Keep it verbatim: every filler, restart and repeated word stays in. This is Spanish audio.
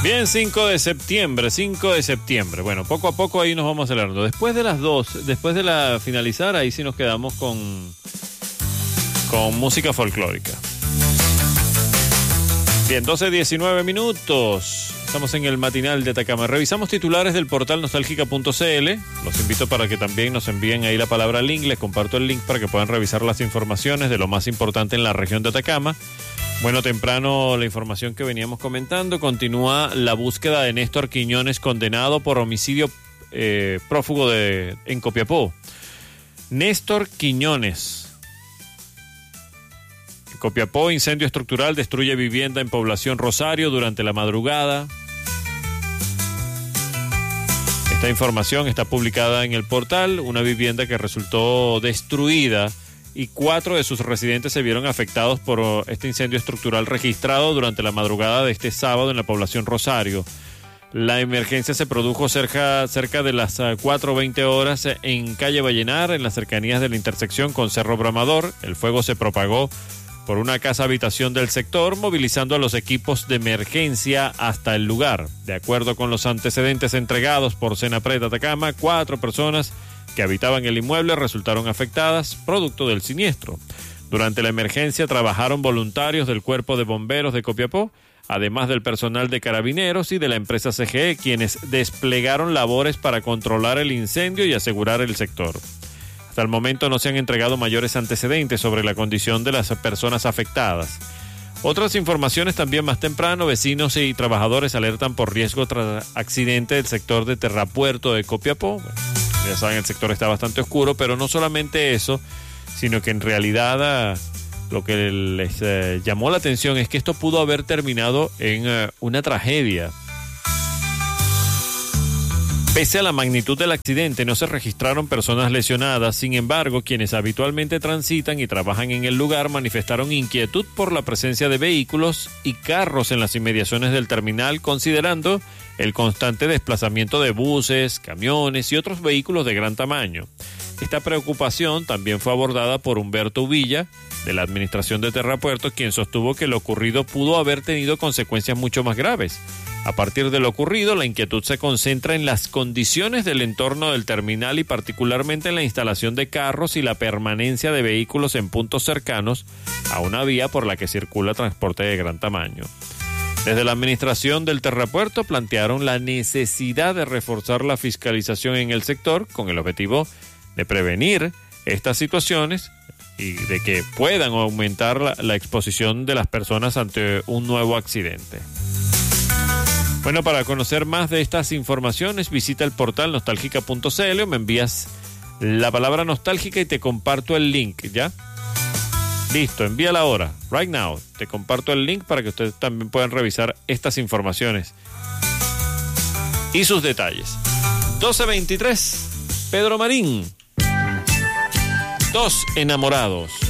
Bien, cinco de septiembre, cinco de septiembre. Bueno, poco a poco ahí nos vamos acelerando. Después de las dos, después de la finalizar, ahí sí nos quedamos con, con música folclórica. Bien, doce diecinueve minutos. Estamos en el matinal de Atacama. Revisamos titulares del portal nostálgica punto c l. Los invito para que también nos envíen ahí la palabra link. Les comparto el link para que puedan revisar las informaciones de lo más importante en la región de Atacama. Bueno, temprano la información que veníamos comentando. Continúa la búsqueda de Néstor Quiñones, condenado por homicidio eh, prófugo de, en Copiapó. Néstor Quiñones. En Copiapó, incendio estructural destruye vivienda en población Rosario durante la madrugada. Esta información está publicada en el portal. Una vivienda que resultó destruida y cuatro de sus residentes se vieron afectados por este incendio estructural registrado durante la madrugada de este sábado en la población Rosario. La emergencia se produjo cerca, cerca de las cuatro veinte horas en calle Vallenar, en las cercanías de la intersección con Cerro Bramador. El fuego se propagó por una casa habitación del sector, movilizando a los equipos de emergencia hasta el lugar. De acuerdo con los antecedentes entregados por Senapred Atacama, cuatro personas que habitaban el inmueble resultaron afectadas producto del siniestro. Durante la emergencia trabajaron voluntarios del Cuerpo de Bomberos de Copiapó, además del personal de Carabineros y de la empresa C G E, quienes desplegaron labores para controlar el incendio y asegurar el sector. Hasta el momento no se han entregado mayores antecedentes sobre la condición de las personas afectadas. Otras informaciones también más temprano: vecinos y trabajadores alertan por riesgo tras accidente del sector de Terrapuerto de Copiapó. Bueno, ya saben, el sector está bastante oscuro, pero no solamente eso, sino que en realidad uh, lo que les uh, llamó la atención es que esto pudo haber terminado en uh, una tragedia. Pese a la magnitud del accidente, no se registraron personas lesionadas. Sin embargo, quienes habitualmente transitan y trabajan en el lugar manifestaron inquietud por la presencia de vehículos y carros en las inmediaciones del terminal, considerando el constante desplazamiento de buses, camiones y otros vehículos de gran tamaño. Esta preocupación también fue abordada por Humberto Uvilla, de la administración de Terrapuerto, quien sostuvo que lo ocurrido pudo haber tenido consecuencias mucho más graves. A partir de lo ocurrido, la inquietud se concentra en las condiciones del entorno del terminal y particularmente en la instalación de carros y la permanencia de vehículos en puntos cercanos a una vía por la que circula transporte de gran tamaño. Desde la administración del Terrapuerto plantearon la necesidad de reforzar la fiscalización en el sector con el objetivo de prevenir estas situaciones y de que puedan aumentar la, la exposición de las personas ante un nuevo accidente. Bueno, para conocer más de estas informaciones, visita el portal nostálgica punto c l o me envías la palabra nostálgica y te comparto el link, ¿ya? Listo, envíala ahora, right now. Te comparto el link para que ustedes también puedan revisar estas informaciones y sus detalles. doce veintitrés, Pedro Marín. Dos enamorados.